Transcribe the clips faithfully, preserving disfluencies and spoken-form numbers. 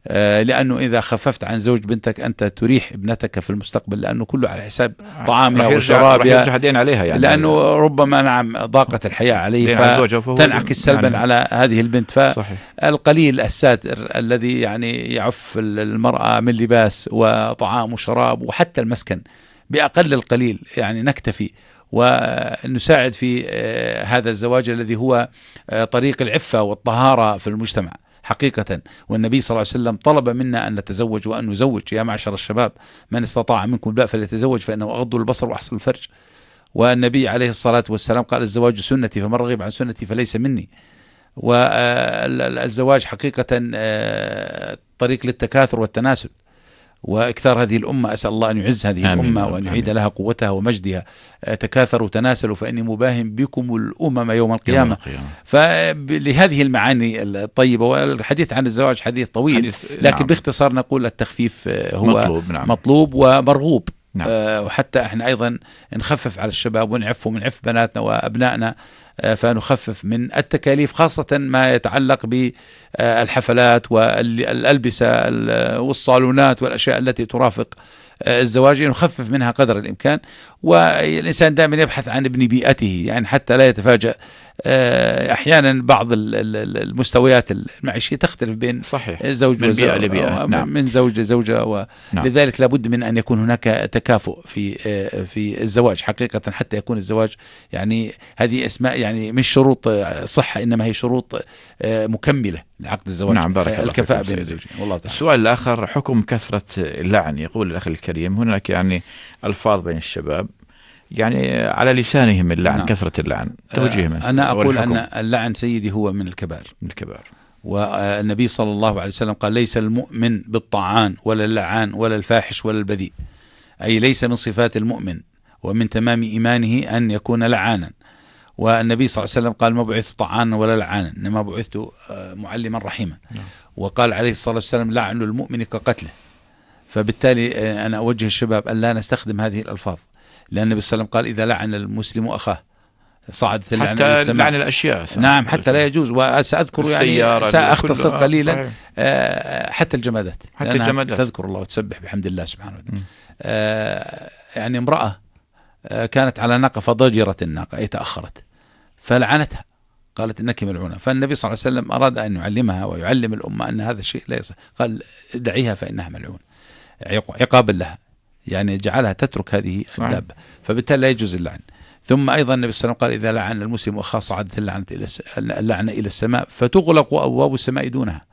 لأنه إذا خففت عن زوج بنتك أنت تريح ابنتك في المستقبل، لأنه كله على حساب طعامها وشرابها، عليها يعني، لأنه ربما نعم ضاقت الحياة عليه فتنعكس سلبا يعني على هذه البنت. فالقليل الساتر الذي يعني يعف المرأة من لباس وطعام وشراب وحتى المسكن بأقل القليل يعني نكتفي ونساعد في هذا الزواج الذي هو طريق العفة والطهارة في المجتمع حقيقة. والنبي صلى الله عليه وسلم طلب منا أن نتزوج وأن نزوج. يا معشر الشباب من استطاع منكم الباء فليتزوج فإنه أغض البصر وأحسن الفرج. والنبي عليه الصلاة والسلام قال الزواج سنتي فمن رغب عن سنتي فليس مني. والزواج حقيقة طريق للتكاثر والتناسل وإكثار هذه الأمة. أسأل الله أن يعز هذه آمين الأمة وأن يعيد لها قوتها ومجدها. تكاثروا تناسلوا فإني مباهم بكم الأمم يوم القيامة. فلهذه المعاني الطيبة، والحديث عن الزواج حديث طويل حديث لكن نعم. باختصار نقول التخفيف هو مطلوب, نعم. مطلوب ومرغوب نعم. أه وحتى احنا أيضا نخفف على الشباب ونعف ونعف بناتنا وأبنائنا، أه فنخفف من التكاليف خاصة ما يتعلق بالحفلات والألبسة والصالونات والأشياء التي ترافق الزواج، نخفف منها قدر الإمكان. والإنسان دائما يبحث عن ابن بيئته يعني حتى لا يتفاجأ. أحيانا بعض المستويات المعيشية تختلف بين صحيح. زوج من بيئة لبيئة نعم. من زوج لزوجة، ولذلك نعم. لابد من أن يكون هناك تكافؤ في في الزواج حقيقة حتى يكون الزواج يعني هذه اسماء يعني مش شروط صحة إنما هي شروط مكملة لعقد الزواج. نعم بارك الله الكفاءة بين الزوجين. والله تعالى. السؤال الآخر حكم كثرة اللعن. يقول الأخ الكريم هناك يعني ألفاظ بين الشباب يعني على لسانهم اللعن نعم. كثرة اللعن توجيه من أنا أقول أن اللعن سيدي هو من الكبائر من الكبائر. والنبي صلى الله عليه وسلم قال ليس المؤمن بالطعان ولا اللعان ولا الفاحش ولا البذيء، أي ليس من صفات المؤمن ومن تمام إيمانه أن يكون لعانا. والنبي صلى الله عليه وسلم قال ما بعثت طعانا ولا لعانا إنما بعثت معلما رحيما نعم. وقال عليه الصلاة والسلام لعن المؤمن كقتله. فبالتالي أنا أوجه الشباب أن لا نستخدم هذه الألفاظ، لأن النبي صلى الله عليه وسلم قال إذا لعن المسلم أخاه صعدت اللعنة إلى السماء. لعن الأشياء نعم حتى لا يجوز. وسأذكر يعني سأختصر قليلا حتى الجمادات حتى الجمادات تذكر الله وتسبح بحمد الله سبحانه وتعالى. يعني امرأة كانت على ناقة فضجرت الناقة أي تأخرت فلعنتها قالت إنك ملعونة. فالنبي صلى الله عليه وسلم أراد أن يعلمها ويعلم الأمة أن هذا الشيء لا يصح. قال دعيها فإنها ملعونة عقابا لها يعني جعلها تترك هذه الدابة. فبالتالي لا يجوز اللعن. ثم أيضا النبي صلى الله عليه وسلم قال إذا لعن المسلم أخاه صعدت اللعنة إلى اللعنة إلى السماء فتغلق أبواب السماء دونها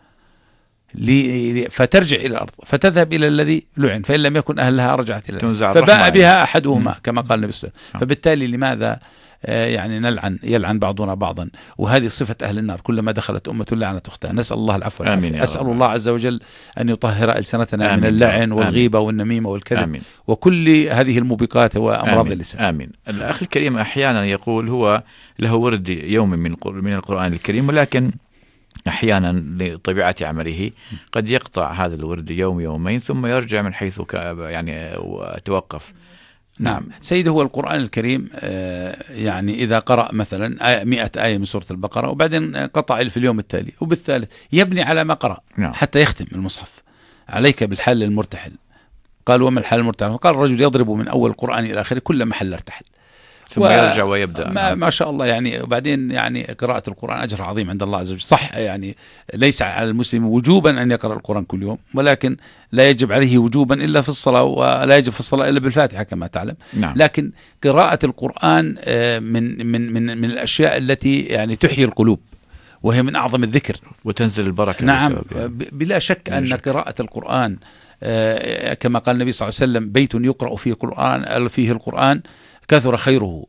فترجع إلى الأرض فتذهب إلى الذي لعن فإن لم يكن أهلها رجعت إلى الأرض فباء بها أحدهما كما قال النبي صلى الله عليه وسلم. فبالتالي لماذا يعني نلعن يلعن بعضنا بعضا؟ وهذه صفة أهل النار كلما دخلت أمة لعنت أختها. نسأل الله العفو والعافية. أسأل الله عز وجل أن يطهر ألسنتنا من اللعن والغيبة والنميمة والكذب آمين. وكل هذه الموبقات وأمراض اللسان. آمين. الأخ الكريم أحيانا يقول هو له ورد يومي من من القرآن الكريم ولكن أحيانا لطبيعة عمله قد يقطع هذا الورد يوم يومين ثم يرجع من حيث يعني توقف. نعم سيدي هو القرآن الكريم يعني إذا قرأ مثلا مئة آية من سورة البقرة وبعدين قطع في اليوم التالي وبالثالث يبني على ما قرأ نعم. حتى يختم المصحف. عليك بالحل المرتحل. قال وما الحل المرتحل؟ قال الرجل يضرب من أول القرآن إلى آخره كل محل ارتحل ثم يرجع ويبدأ. ما, ما شاء الله يعني. وبعدين يعني قراءة القرآن أجر عظيم عند الله عز وجل. صح يعني ليس على المسلم وجوبا أن يقرأ القرآن كل يوم ولكن لا يجب عليه وجوبا إلا في الصلاة ولا يجب في الصلاة إلا بالفاتحة كما تعلم نعم. لكن قراءة القرآن من من من من الأشياء التي يعني تحيي القلوب وهي من أعظم الذكر وتنزل البركة. نعم بلا شك أن قراءة القرآن كما قال النبي صلى الله عليه وسلم بيت يقرأ فيه القرآن فيه القرآن كثر خيره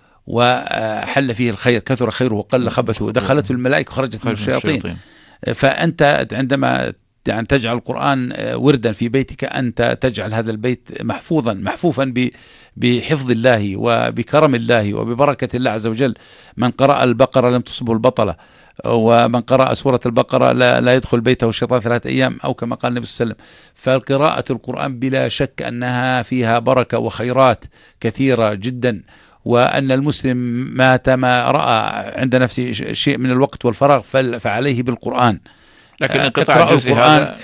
وحل فيه الخير كثر خيره وقل خبثه دخلته الملائكة وخرجت من الشياطين. فأنت عندما يعني تجعل القرآن وردا في بيتك أنت تجعل هذا البيت محفوظا محفوفا بحفظ الله وبكرم الله وببركة الله عز وجل. من قرأ البقرة لم تصبه البطلة ومن قرأ سورة البقرة لا, لا يدخل بيته الشيطان ثلاثة أيام أو كما قال النبي صلى الله عليه وسلم. فالقراءة القرآن بلا شك أنها فيها بركة وخيرات كثيرة جدا وأن المسلم مات ما رأى عند نفسه شيء من الوقت والفراغ فعليه بالقرآن. لكن انقطاع الجزء هذا